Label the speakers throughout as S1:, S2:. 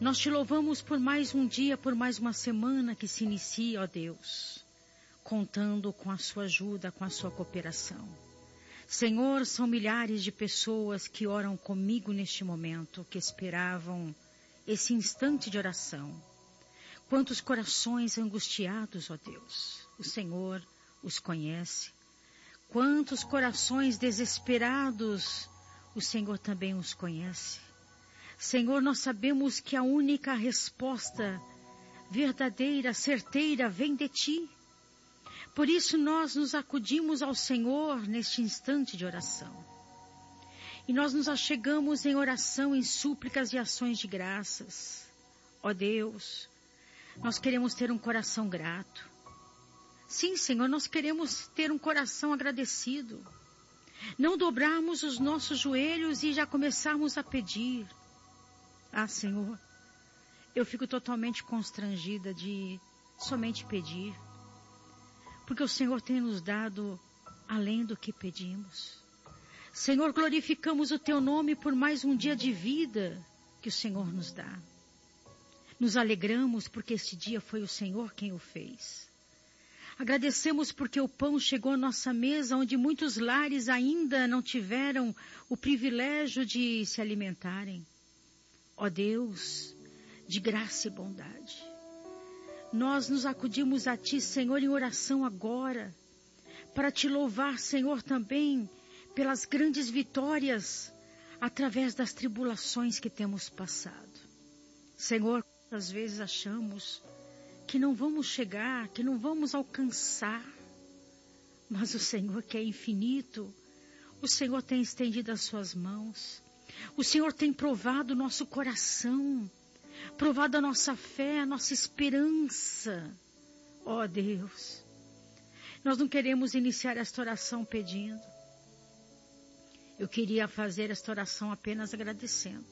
S1: Nós te louvamos por mais um dia, por mais uma semana que se inicia, ó Deus, contando com a sua ajuda, com a sua cooperação. Senhor, são milhares de pessoas que oram comigo neste momento, que esperavam esse instante de oração. Quantos corações angustiados, ó Deus, o Senhor os conhece. Quantos corações desesperados, o Senhor também os conhece. Senhor, nós sabemos que a única resposta verdadeira, certeira, vem de Ti. Por isso nós nos acudimos ao Senhor neste instante de oração. E nós nos achegamos em oração, em súplicas e ações de graças. Ó Deus, nós queremos ter um coração grato. Sim, Senhor, nós queremos ter um coração agradecido. Não dobrarmos os nossos joelhos e já começarmos a pedir. Ah, Senhor, eu fico totalmente constrangida de somente pedir. Porque o Senhor tem nos dado além do que pedimos. Senhor, glorificamos o Teu nome por mais um dia de vida que o Senhor nos dá. Nos alegramos porque este dia foi o Senhor quem o fez. Agradecemos porque o pão chegou à nossa mesa, onde muitos lares ainda não tiveram o privilégio de se alimentarem. Ó Deus, de graça e bondade, nós nos acudimos a Ti, Senhor, em oração agora, para Te louvar, Senhor, também pelas grandes vitórias através das tribulações que temos passado. Senhor, às vezes achamos que não vamos chegar, que não vamos alcançar, mas o Senhor, que é infinito, o Senhor tem estendido as suas mãos, o Senhor tem provado o nosso coração, provado a nossa fé, a nossa esperança. Ó Deus, nós não queremos iniciar esta oração pedindo. Eu queria fazer esta oração apenas agradecendo.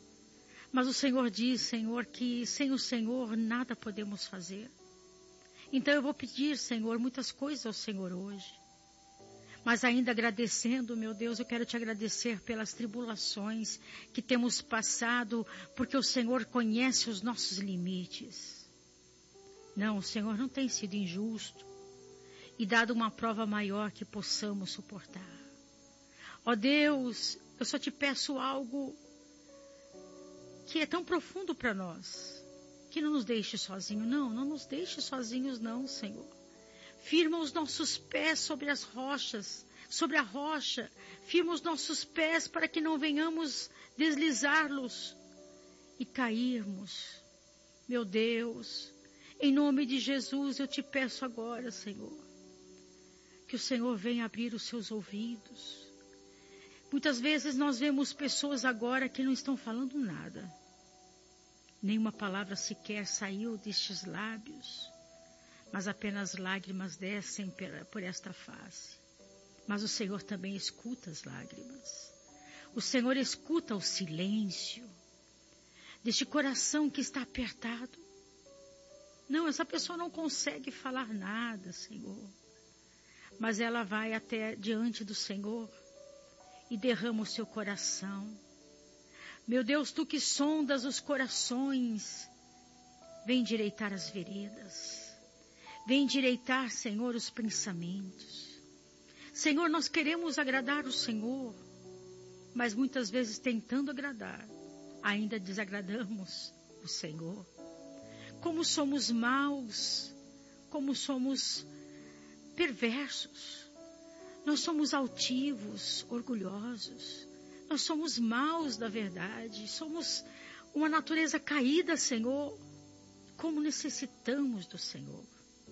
S1: Mas o Senhor diz, Senhor, que sem o Senhor nada podemos fazer. Então eu vou pedir, Senhor, muitas coisas ao Senhor hoje. Mas ainda agradecendo, meu Deus, eu quero Te agradecer pelas tribulações que temos passado, porque o Senhor conhece os nossos limites. Não, o Senhor não tem sido injusto e dado uma prova maior que possamos suportar. Ó Deus, eu só Te peço algo que é tão profundo para nós, que não nos deixe sozinhos. Não nos deixe sozinhos não, Senhor. Firma os nossos pés sobre as rochas, sobre a rocha. Firma os nossos pés para que não venhamos deslizá-los e cairmos. Meu Deus, em nome de Jesus eu Te peço agora, Senhor, que o Senhor venha abrir os seus ouvidos. Muitas vezes nós vemos pessoas agora que não estão falando nada. Nenhuma palavra sequer saiu destes lábios, mas apenas lágrimas descem por esta face. Mas o Senhor também escuta as lágrimas. O Senhor escuta o silêncio deste coração que está apertado. Não, essa pessoa não consegue falar nada, Senhor. Mas ela vai até diante do Senhor e derrama o seu coração. Meu Deus, Tu que sondas os corações, vem endireitar as veredas. Vem endireitar, Senhor, os pensamentos. Senhor, nós queremos agradar o Senhor, mas muitas vezes tentando agradar, ainda desagradamos o Senhor. Como somos maus, como somos perversos. Nós somos altivos, orgulhosos. Nós somos maus da verdade. Somos uma natureza caída, Senhor. Como necessitamos do Senhor.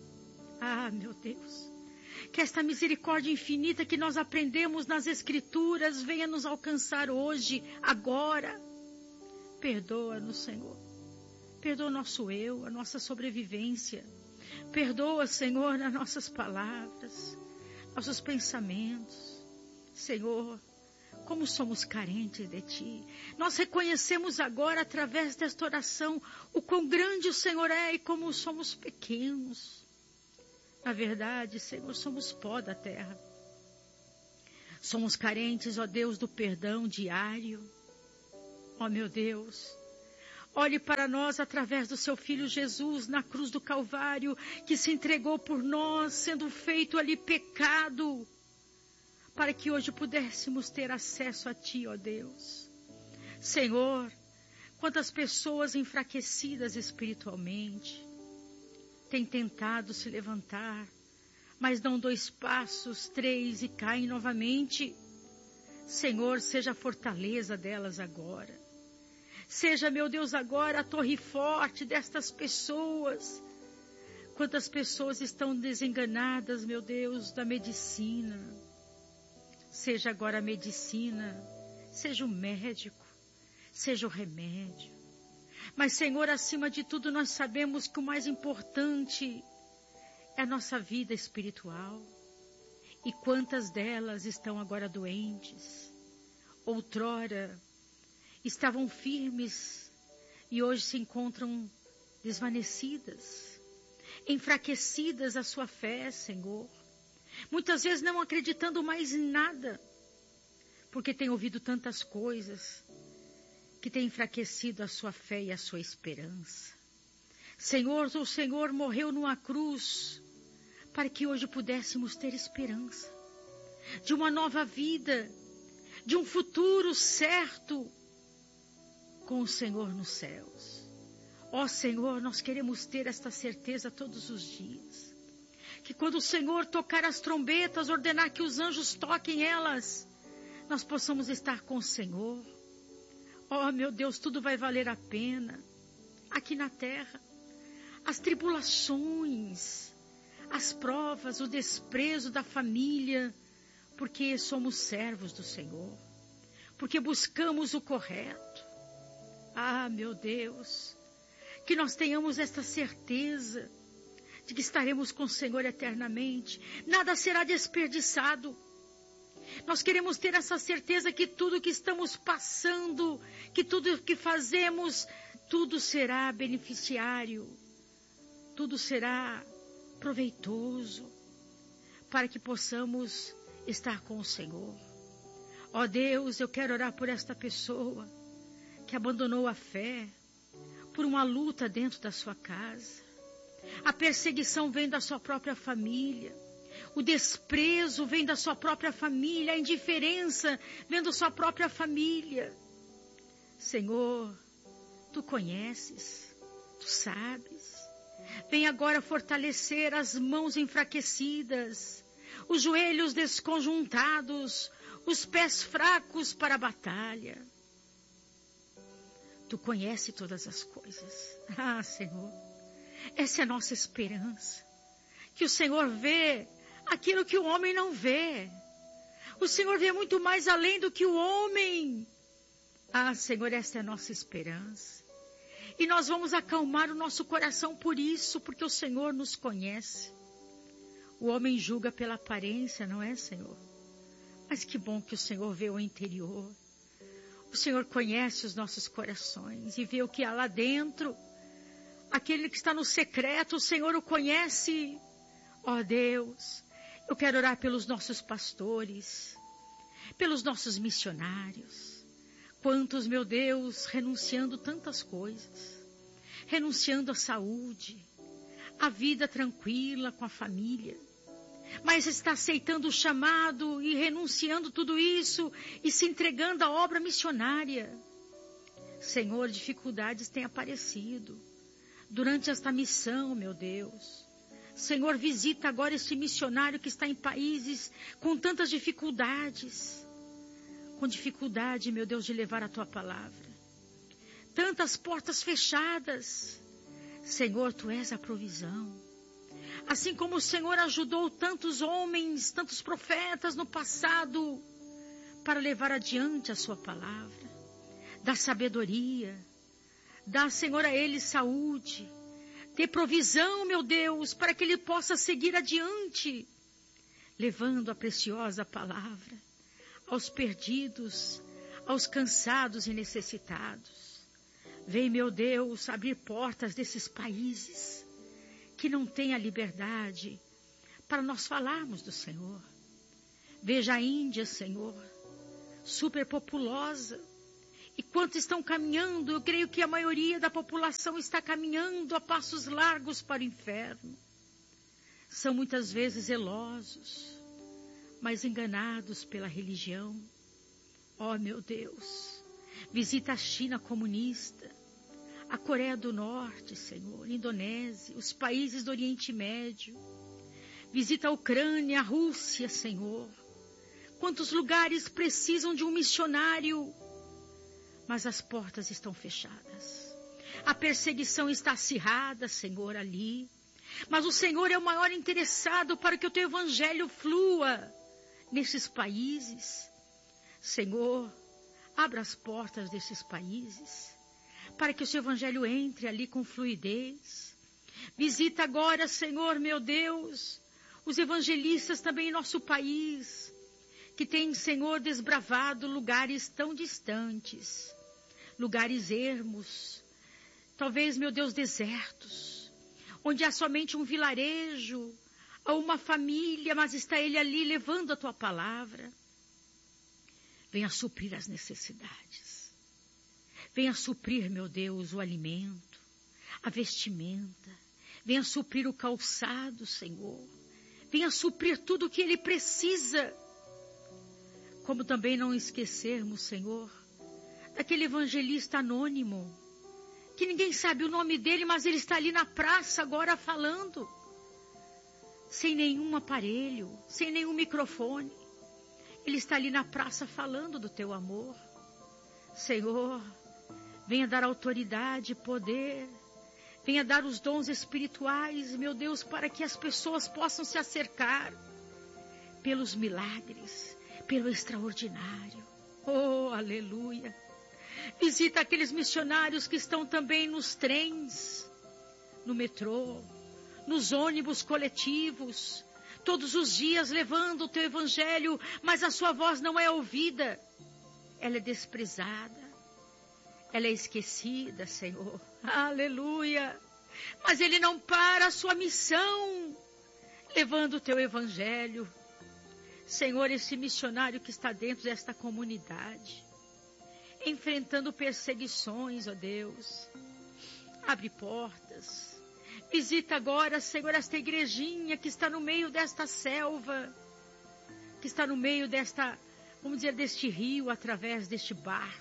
S1: Ah, meu Deus. Que esta misericórdia infinita que nós aprendemos nas Escrituras venha nos alcançar hoje, agora. Perdoa-nos, Senhor. Perdoa o nosso eu, a nossa sobrevivência. Perdoa, Senhor, as nossas palavras, nossos pensamentos. Senhor, como somos carentes de Ti. Nós reconhecemos agora, através desta oração, o quão grande o Senhor é e como somos pequenos. Na verdade, Senhor, somos pó da terra. Somos carentes, ó Deus, do perdão diário. Ó meu Deus, Olhe para nós através do seu Filho Jesus na cruz do Calvário, que se entregou por nós, sendo feito ali pecado, para que hoje pudéssemos ter acesso a Ti, ó Deus. Senhor, quantas pessoas enfraquecidas espiritualmente têm tentado se levantar, mas dão 2 passos, 3 e caem novamente. Senhor, seja a fortaleza delas agora. Seja, meu Deus, agora a torre forte destas pessoas. Quantas pessoas estão desenganadas, meu Deus, da medicina. Seja agora a medicina, seja o médico, seja o remédio. Mas, Senhor, acima de tudo, nós sabemos que o mais importante é a nossa vida espiritual. E quantas delas estão agora doentes? Outrora estavam firmes e hoje se encontram desvanecidas, enfraquecidas a sua fé, Senhor. Muitas vezes não acreditando mais em nada, porque têm ouvido tantas coisas que têm enfraquecido a sua fé e a sua esperança. Senhor, o Senhor morreu numa cruz para que hoje pudéssemos ter esperança de uma nova vida, de um futuro certo com o Senhor nos céus. Ó Senhor, nós queremos ter esta certeza todos os dias, que quando o Senhor tocar as trombetas, ordenar que os anjos toquem elas, nós possamos estar com o Senhor. Ó meu Deus, tudo vai valer a pena aqui na terra. As tribulações, as provas, o desprezo da família, porque somos servos do Senhor, porque buscamos o correto. Ah, meu Deus, que nós tenhamos esta certeza de que estaremos com o Senhor eternamente. Nada será desperdiçado. Nós queremos ter essa certeza que tudo que estamos passando, que tudo que fazemos, tudo será beneficiário, tudo será proveitoso, para que possamos estar com o Senhor. Ó Deus, eu quero orar por esta pessoa que abandonou a fé por uma luta dentro da sua casa. A perseguição vem da sua própria família. O desprezo vem da sua própria família. A indiferença vem da sua própria família. Senhor, Tu conheces, Tu sabes. Vem agora fortalecer as mãos enfraquecidas, os joelhos desconjuntados, os pés fracos para a batalha. Tu conheces todas as coisas. Ah, Senhor, essa é a nossa esperança. Que o Senhor vê aquilo que o homem não vê. O Senhor vê muito mais além do que o homem. Ah, Senhor, essa é a nossa esperança. E nós vamos acalmar o nosso coração por isso, porque o Senhor nos conhece. O homem julga pela aparência, não é, Senhor? Mas que bom que o Senhor vê o interior. O Senhor conhece os nossos corações e vê o que há lá dentro. Aquele que está no secreto, o Senhor o conhece. Ó Deus, eu quero orar pelos nossos pastores, pelos nossos missionários. Quantos, meu Deus, renunciando tantas coisas, renunciando à saúde, à vida tranquila com a família, mas está aceitando o chamado e renunciando tudo isso e se entregando à obra missionária. Senhor, dificuldades têm aparecido durante esta missão, meu Deus. Senhor, visita agora este missionário que está em países com tantas dificuldades. Com dificuldade, meu Deus, de levar a Tua palavra. Tantas portas fechadas. Senhor, Tu és a provisão. Assim como o Senhor ajudou tantos homens, tantos profetas no passado, para levar adiante a Sua palavra. Dá sabedoria. Dá, Senhor, a eles saúde. Dê provisão, meu Deus, para que ele possa seguir adiante, levando a preciosa palavra aos perdidos, aos cansados e necessitados. Vem, meu Deus, abrir portas desses países que não têm a liberdade para nós falarmos do Senhor. Veja a Índia, Senhor, superpopulosa, E quantos estão caminhando? Eu creio que a maioria da população está caminhando a passos largos para o inferno. São muitas vezes zelosos, mas enganados pela religião. Oh, meu Deus, visita a China comunista, a Coreia do Norte, Senhor, Indonésia, os países do Oriente Médio. Visita a Ucrânia, a Rússia, Senhor. Quantos lugares precisam de um missionário, mas as portas estão fechadas. A perseguição está acirrada, Senhor, ali. Mas o Senhor é o maior interessado para que o teu evangelho flua nesses países. Senhor, abra as portas desses países, para que o seu evangelho entre ali com fluidez. Visita agora, Senhor, meu Deus, os evangelistas também em nosso país, que têm, Senhor, desbravado lugares tão distantes, lugares ermos, talvez, meu Deus, desertos, onde há somente um vilarejo, ou uma família, mas está ele ali levando a tua palavra. Venha suprir as necessidades. Venha suprir, meu Deus, o alimento, a vestimenta. Venha suprir o calçado, Senhor. Venha suprir tudo o que ele precisa. Como também não esquecermos, Senhor, daquele evangelista anônimo, que ninguém sabe o nome dele, mas ele está ali na praça agora falando, sem nenhum aparelho, sem nenhum microfone. Ele está ali na praça falando do teu amor. Senhor, venha dar autoridade, poder, venha dar os dons espirituais, meu Deus, para que as pessoas possam se acercar pelos milagres, pelo extraordinário. Oh, aleluia! Visita aqueles missionários que estão também nos trens, no metrô, nos ônibus coletivos, todos os dias levando o teu evangelho, mas a sua voz não é ouvida. Ela é desprezada, ela é esquecida, Senhor. Aleluia! Mas ele não para a sua missão, levando o teu evangelho. Senhor, esse missionário que está dentro desta comunidade, enfrentando perseguições, ó Deus, abre portas. Visita agora, Senhor, esta igrejinha que está no meio desta selva, que está no meio desta, vamos dizer, deste rio, através deste barco.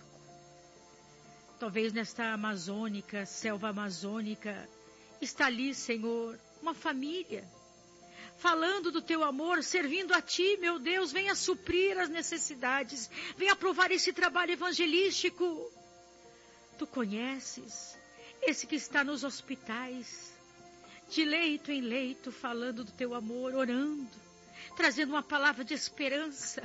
S1: Talvez nesta amazônica, selva amazônica, está ali, Senhor, uma família, falando do teu amor, servindo a ti, meu Deus. Venha suprir as necessidades, venha aprovar esse trabalho evangelístico. Tu conheces esse que está nos hospitais, de leito em leito, falando do teu amor, orando, trazendo uma palavra de esperança.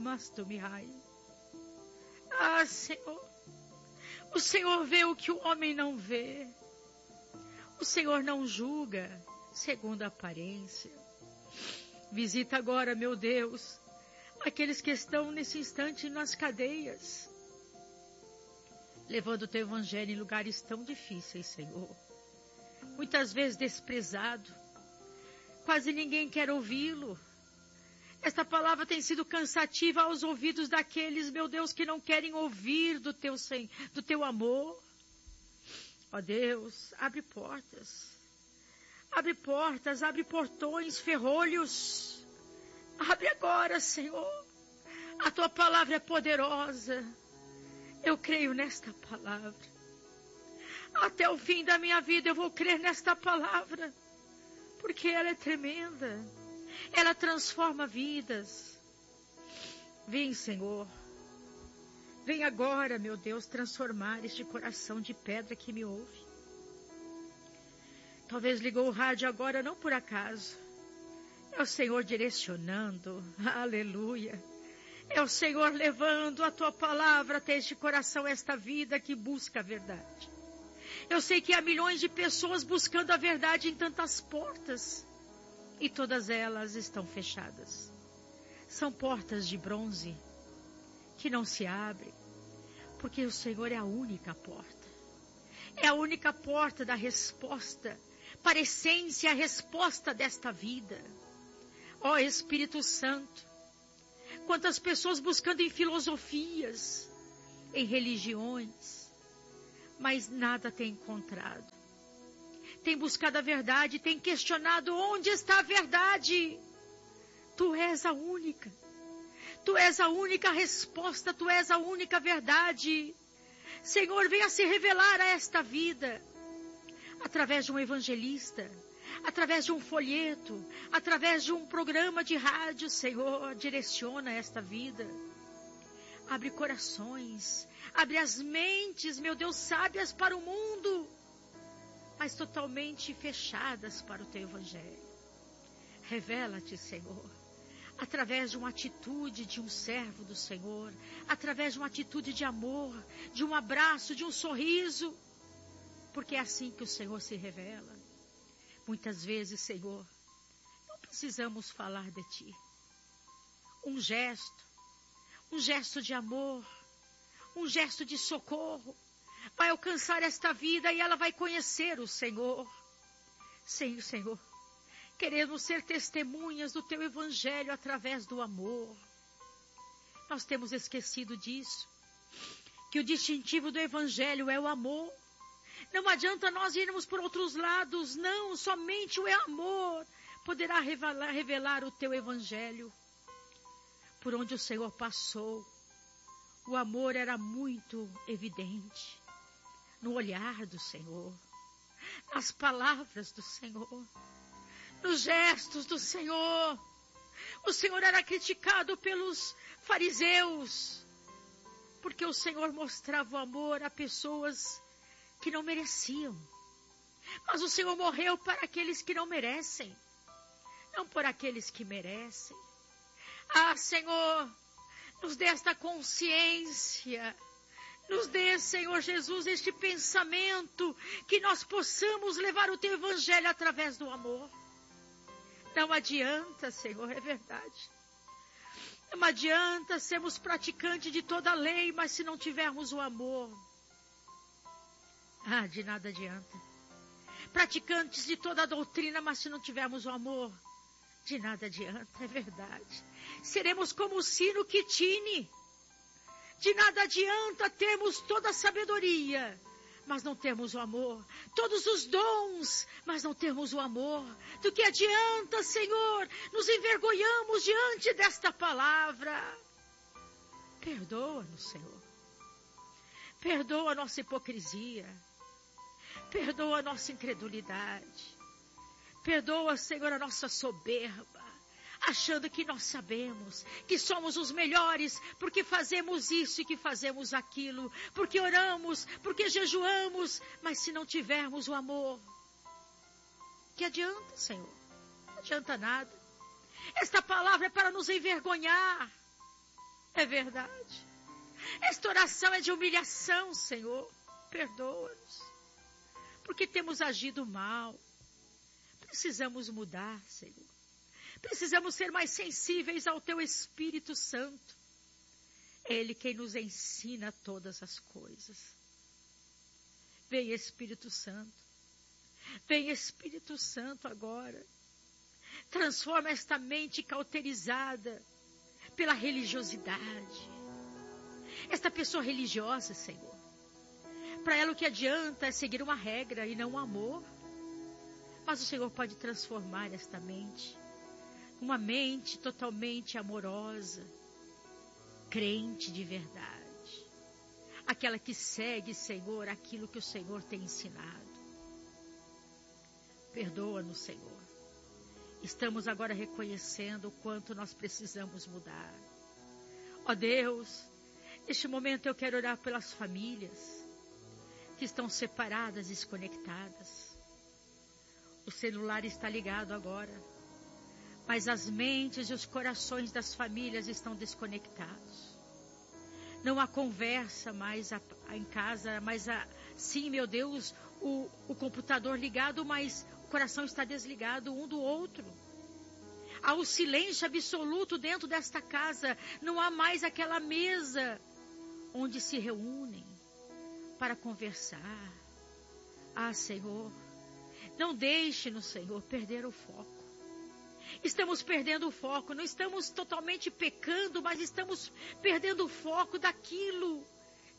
S1: Ah, Senhor, o Senhor vê o que o homem não vê. O Senhor não julga segundo a aparência. Visita agora, meu Deus, aqueles que estão nesse instante nas cadeias, levando o teu evangelho em lugares tão difíceis, Senhor. Muitas vezes desprezado, quase ninguém quer ouvi-lo. Esta palavra tem sido cansativa aos ouvidos daqueles, meu Deus, que não querem ouvir do teu amor. Ó Deus, abre portas. Abre portas, abre portões, ferrolhos. Abre agora, Senhor. A tua palavra é poderosa. Eu creio nesta palavra. Até o fim da minha vida eu vou crer nesta palavra, porque ela é tremenda. Ela transforma vidas. Vem, Senhor. Vem agora, meu Deus, transformar este coração de pedra que me ouve. Talvez ligou o rádio agora não por acaso. É o Senhor direcionando. Aleluia. É o Senhor levando a tua palavra até este coração, esta vida que busca a verdade. Eu sei que há milhões de pessoas buscando a verdade em tantas portas, e todas elas estão fechadas. São portas de bronze que não se abrem, porque o Senhor é a única porta. É a única porta da resposta para a essência, a resposta desta vida. Ó Espírito Santo, quantas pessoas buscando em filosofias, em religiões, mas nada tem encontrado. Tem buscado a verdade, tem questionado onde está a verdade. Tu és a única. Tu és a única resposta, tu és a única verdade. Senhor, venha se revelar a esta vida. Através de um evangelista, através de um folheto, através de um programa de rádio, Senhor, direciona esta vida. Abre corações, abre as mentes, meu Deus, sábias para o mundo, mas totalmente fechadas para o Teu Evangelho. Revela-te, Senhor, através de uma atitude de um servo do Senhor, através de uma atitude de amor, de um abraço, de um sorriso, porque é assim que o Senhor se revela. Muitas vezes, Senhor, não precisamos falar de Ti. Um gesto de amor, um gesto de socorro, vai alcançar esta vida e ela vai conhecer o Senhor. Sim, Senhor, queremos ser testemunhas do Teu Evangelho através do amor. Nós temos esquecido disso, que o distintivo do Evangelho é o amor. Não adianta nós irmos por outros lados, não, somente o amor poderá revelar o Teu Evangelho. Por onde o Senhor passou, o amor era muito evidente. No olhar do Senhor, nas palavras do Senhor, nos gestos do Senhor. O Senhor era criticado pelos fariseus, porque o Senhor mostrava o amor a pessoas que não mereciam. Mas o Senhor morreu para aqueles que não merecem, não por aqueles que merecem. Ah, Senhor, nos dê esta consciência, nos dê, Senhor Jesus, este pensamento, que nós possamos levar o Teu Evangelho através do amor. Não adianta, Senhor, é verdade. Não adianta sermos praticantes de toda a lei, mas se não tivermos o amor, de nada adianta. Praticantes de toda a doutrina, mas se não tivermos o amor, de nada adianta, é verdade. Seremos como o sino que tine. De nada adianta termos toda a sabedoria, mas não termos o amor. Todos os dons, mas não termos o amor. Do que adianta, Senhor? Nos envergonhamos diante desta palavra. Perdoa-nos, Senhor. Perdoa a nossa hipocrisia. Perdoa a nossa incredulidade. Perdoa, Senhor, a nossa soberba, achando que nós sabemos, que somos os melhores, porque fazemos isso e que fazemos aquilo, porque oramos, porque jejuamos, mas se não tivermos o amor, que adianta, Senhor? Não adianta nada. Esta palavra é para nos envergonhar, é verdade. Esta oração é de humilhação, Senhor, perdoa-nos, porque temos agido mal. Precisamos mudar, Senhor. Precisamos ser mais sensíveis ao Teu Espírito Santo. É Ele quem nos ensina todas as coisas. Vem, Espírito Santo. Vem, Espírito Santo, agora. Transforma esta mente cauterizada pela religiosidade. Esta pessoa religiosa, Senhor, para ela o que adianta é seguir uma regra e não um amor. Mas o Senhor pode transformar esta mente, uma mente totalmente amorosa, crente de verdade. Aquela que segue, Senhor, aquilo que o Senhor tem ensinado. Perdoa-nos, Senhor. Estamos agora reconhecendo o quanto nós precisamos mudar. Ó Deus, neste momento eu quero orar pelas famílias que estão separadas, desconectadas. O celular está ligado agora, mas as mentes e os corações das famílias estão desconectados. Não há conversa mais em casa, mas sim, meu Deus, o computador ligado, mas o coração está desligado um do outro. Há o silêncio absoluto dentro desta casa. Não há mais aquela mesa onde se reúnem para conversar. Ah, Senhor, não deixe-nos, Senhor, perder o foco. Estamos perdendo o foco, não estamos totalmente pecando, mas estamos perdendo o foco daquilo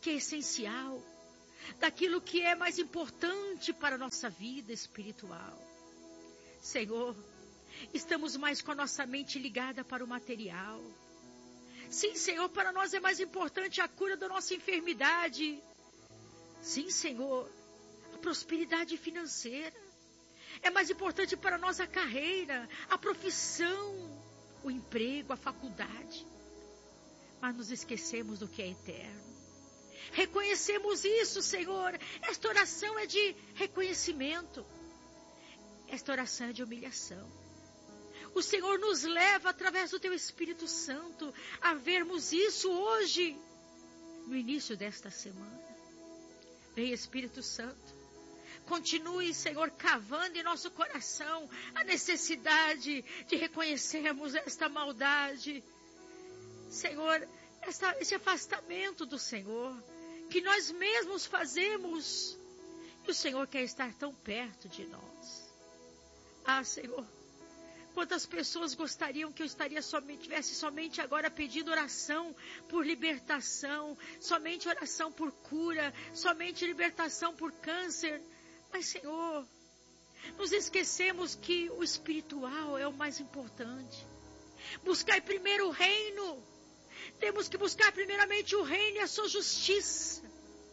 S1: que é essencial, daquilo que é mais importante para a nossa vida espiritual. Senhor, estamos mais com a nossa mente ligada para o material. Sim, Senhor, para nós é mais importante a cura da nossa enfermidade. Sim, Senhor, a prosperidade financeira. É mais importante para nós a carreira, a profissão, o emprego, a faculdade. Mas nos esquecemos do que é eterno. Reconhecemos isso, Senhor. Esta oração é de reconhecimento. Esta oração é de humilhação. O Senhor nos leva, através do Teu Espírito Santo, a vermos isso hoje, no início desta semana. Vem, Espírito Santo. Continue, Senhor, cavando em nosso coração a necessidade de reconhecermos esta maldade. Senhor, esse afastamento do Senhor, que nós mesmos fazemos. E o Senhor quer estar tão perto de nós. Ah, Senhor, quantas pessoas gostariam que eu tivesse somente agora pedindo oração por libertação, somente oração por cura, somente libertação por câncer. Mas, Senhor, nos esquecemos que o espiritual é o mais importante. Buscai primeiro o reino. Temos que buscar primeiramente o reino e a sua justiça.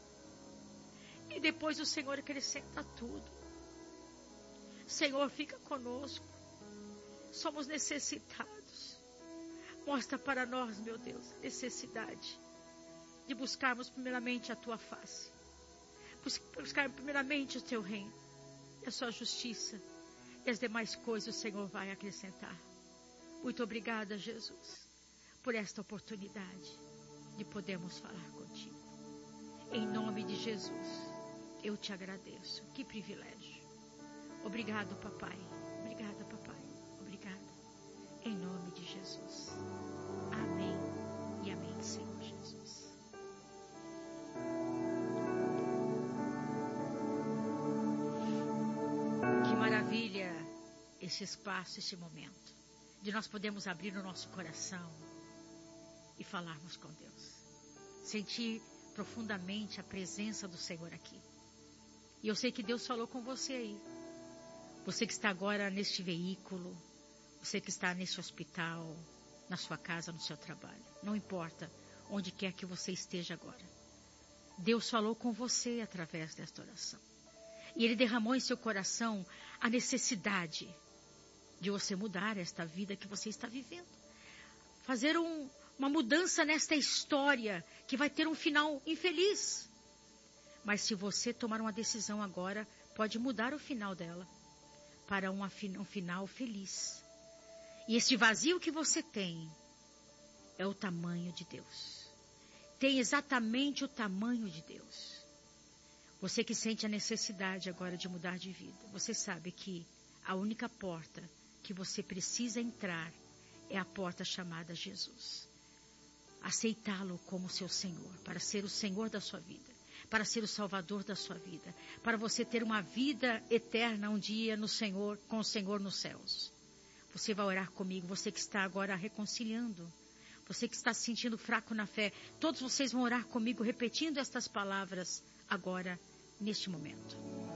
S1: E depois o Senhor acrescenta tudo. Senhor, fica conosco. Somos necessitados. Mostra para nós, meu Deus, a necessidade de buscarmos primeiramente a Tua face. Buscar primeiramente o Teu reino, a Sua justiça. E as demais coisas o Senhor vai acrescentar. Muito obrigada, Jesus, por esta oportunidade de podermos falar contigo. Em nome de Jesus, eu te agradeço. Que privilégio. Obrigado, papai. Obrigada, papai. Obrigada. Em nome de Jesus. Amém e amém, Senhor Jesus. Que maravilha esse espaço, esse momento, de nós podermos abrir o nosso coração e falarmos com Deus. Sentir profundamente a presença do Senhor aqui. E eu sei que Deus falou com você aí. Você que está agora neste veículo, você que está nesse hospital, na sua casa, no seu trabalho. Não importa onde quer que você esteja agora. Deus falou com você através desta oração. E Ele derramou em seu coração a necessidade de você mudar esta vida que você está vivendo. Fazer uma mudança nesta história que vai ter um final infeliz. Mas se você tomar uma decisão agora, pode mudar o final dela para um final feliz. E esse vazio que você tem é o tamanho de Deus. Tem exatamente o tamanho de Deus. Você que sente a necessidade agora de mudar de vida, você sabe que a única porta que você precisa entrar é a porta chamada Jesus. Aceitá-lo como seu Senhor, para ser o Senhor da sua vida, para ser o Salvador da sua vida, para você ter uma vida eterna um dia no Senhor, com o Senhor nos céus. Você vai orar comigo, você que está agora reconciliando, você que está se sentindo fraco na fé, todos vocês vão orar comigo repetindo estas palavras agora, neste momento.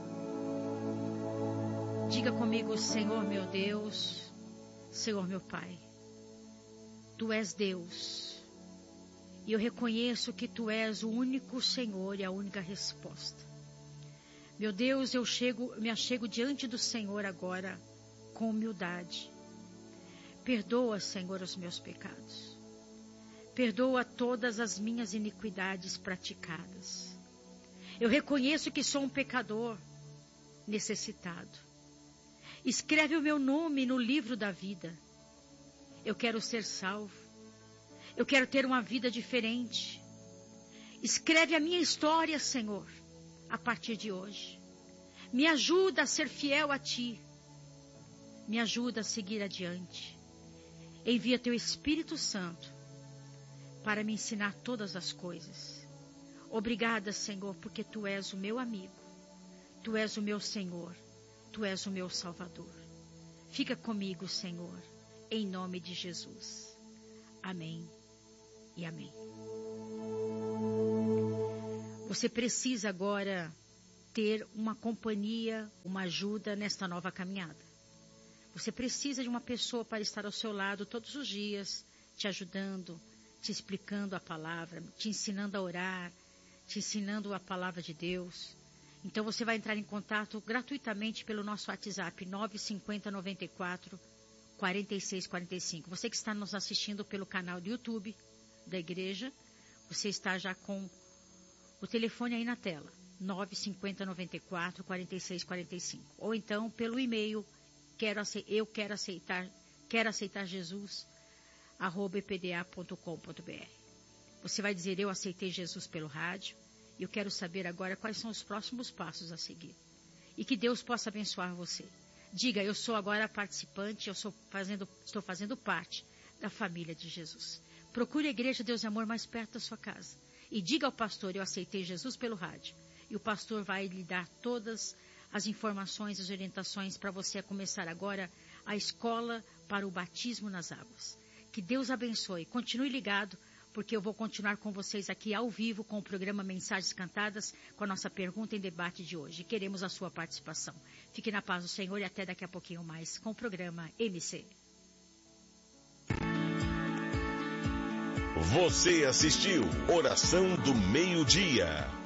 S1: Diga comigo: Senhor meu Deus, Senhor meu Pai, Tu és Deus, e eu reconheço que Tu és o único Senhor e a única resposta. Meu Deus, eu me achego diante do Senhor agora com humildade. Perdoa, Senhor, os meus pecados. Perdoa todas as minhas iniquidades praticadas. Eu reconheço que sou um pecador necessitado. Escreve o meu nome no livro da vida. Eu quero ser salvo. Eu quero ter uma vida diferente. Escreve a minha história, Senhor, a partir de hoje. Me ajuda a ser fiel a Ti. Me ajuda a seguir adiante. Envia Teu Espírito Santo para me ensinar todas as coisas. Obrigada, Senhor, porque Tu és o meu amigo. Tu és o meu Senhor. Tu és o meu Salvador. Fica comigo, Senhor, em nome de Jesus. Amém e amém. Você precisa agora ter uma companhia, uma ajuda nesta nova caminhada. Você precisa de uma pessoa para estar ao seu lado todos os dias, te ajudando, te explicando a palavra, te ensinando a orar, te ensinando a palavra de Deus. Então você vai entrar em contato gratuitamente pelo nosso WhatsApp 950 94 46 45. Você que está nos assistindo pelo canal do YouTube da igreja, você está já com o telefone aí na tela, 950 94 46 45. Ou então pelo e-mail quero aceitar Jesus @epda.com.br. Você vai dizer: eu aceitei Jesus pelo rádio e eu quero saber agora quais são os próximos passos a seguir. E que Deus possa abençoar você. Diga: eu sou agora participante, estou fazendo parte da família de Jesus. Procure a Igreja Deus e Amor mais perto da sua casa. E diga ao pastor: eu aceitei Jesus pelo rádio. E o pastor vai lhe dar todas as informações, as orientações para você começar agora a escola para o batismo nas águas. Que Deus abençoe. Continue ligado, porque eu vou continuar com vocês aqui ao vivo com o programa Mensagens Cantadas, com a nossa pergunta em debate de hoje. Queremos a sua participação. Fique na paz do Senhor e até daqui a pouquinho mais com o programa MC.
S2: Você assistiu Oração do Meio-Dia.